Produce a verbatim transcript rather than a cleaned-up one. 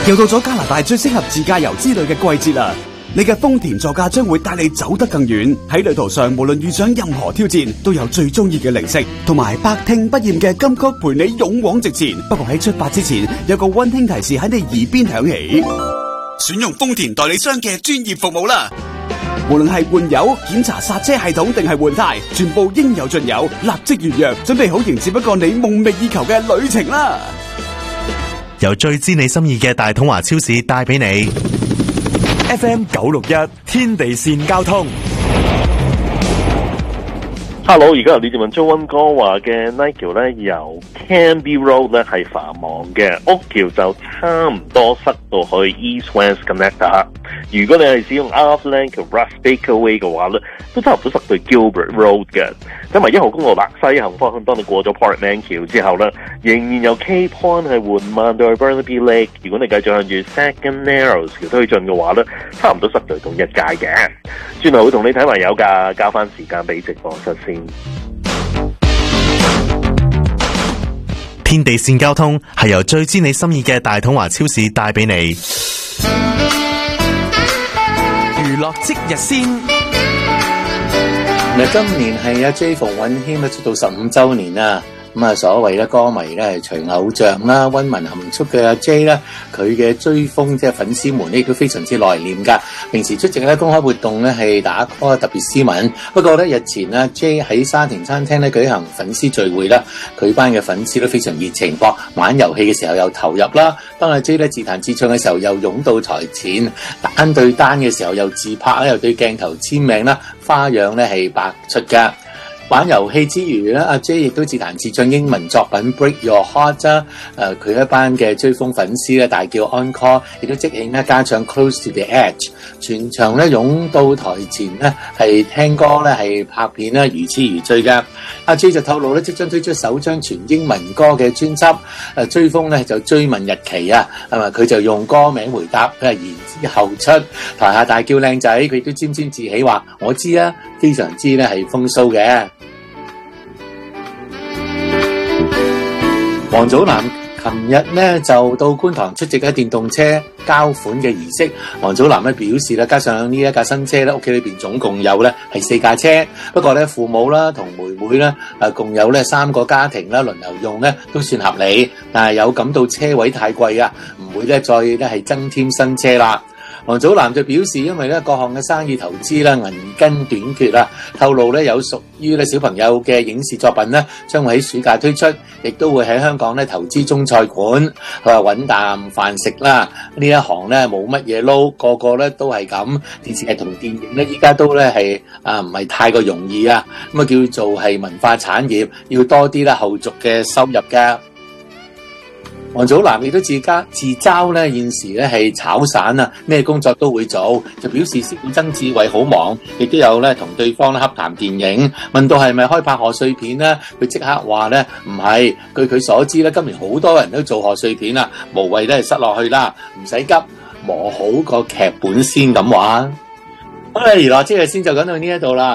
又到咗加拿大最適合自駕遊之旅嘅季節啦！你嘅豐田座駕將會帶你走得更遠。喺旅途上，無論遇上任何挑戰，都有最中意嘅零食同埋百聽不厭嘅金曲陪你勇往直前。不過喺出發之前，有個溫馨提示喺你耳邊響起：選用豐田代理商嘅專業服務啦！無論係換油、檢查剎車系統定係換軚，全部應有盡有。立即預約，準備好迎接一個你夢寐以求嘅旅程啦！ 由最知你心意嘅大統華超市帶俾你 F M 九六一天地線交通。 Hello， 而家由你哋問中溫哥話嘅 Nike 咧，由 Canby Road 咧係繁忙嘅，屋橋就差唔多塞到去 East West Connector。如果你係使用 Arthland 同 Russ Baker Way 嘅話咧，都差唔多塞到 Gilbert Road 嘅。咁埋一號公路南西行方向，當你過咗 Portman 橋之後咧，仍然由 Cape Point 係緩慢到去 Burnaby Lake。如果你繼續向住 Second Narrows 橋推進嘅話咧，差唔多塞到同一街嘅。轉頭會同你睇埋有㗎，交翻時間俾直播室先。 天地線交通係由最知你心意嘅大統華超市帶俾你。 娛樂即日先。 嗱，今年係阿 J 馮允謙出道十五週年啦。咁啊，所謂咧歌迷咧係隨偶像啦，溫文含蓄嘅阿 J 咧，佢嘅追風即係粉絲們咧亦都非常之內斂噶。平時出席咧公開活動咧係打 call 特別斯文。不過咧日前阿 J 喺沙田餐廳咧舉行粉絲聚會啦，佢班嘅粉絲都非常熱情噃，玩遊戲嘅時候又投入啦。當阿 J 咧自彈自唱嘅時候又湧到台前，單對單嘅時候又自拍咧，又對鏡頭簽名啦，花樣咧係百出噶。玩遊戲之餘咧，阿 J 亦都自彈自唱英文作品《Break Your Heart》啦。誒，佢一班嘅追風粉絲咧大叫 encore， 亦都即興咧加唱《Close to the Edge》，全場咧湧到台前咧係聽歌咧係拍片啦，如痴如醉嘅。阿 J 就透露咧即將推出首張全英文歌嘅專輯。誒，追風咧就追問日期啊，係咪佢就用歌名回答，佢係言之後出。台下大叫靚仔，佢亦都沾沾自喜話：我知啊，非常之咧係風騷嘅。王祖藍琴日咧就到觀塘出席嘅電動車交款嘅儀式。王祖藍咧表示咧，加上呢一架新車咧，屋企裏邊總共有咧係四架車。不過咧，父母啦同妹妹咧誒共有咧三個家庭啦輪流用咧都算合理，但係有感到車位太貴啊，唔會咧再咧係增添新車啦。王祖藍就表示，因為咧各項嘅生意投資啦，銀根短缺啦，透露咧有屬於咧小朋友嘅影視作品咧，將會喺暑假推出，亦都會喺香港咧投資中菜館，佢話揾啖飯食啦。呢一行咧冇乜嘢撈，個個咧都係咁。電視劇同電影咧，依家都咧係啊唔係太過容易啊，咁啊叫做係文化產業，要多啲啦後續嘅收入㗎。王祖藍亦都自家自嘲咧，現時咧係炒散啊，咩工作都會做，就表示師傅曾志偉好忙，亦都有咧同對方咧洽談電影。問到係咪開拍賀歲片咧，佢即刻話咧唔係。據佢所知咧，今年好多人都做賀歲片啦，無謂咧塞落去啦，唔使急，磨好個劇本先咁話。好啦，娛樂即日先就講到呢一度啦。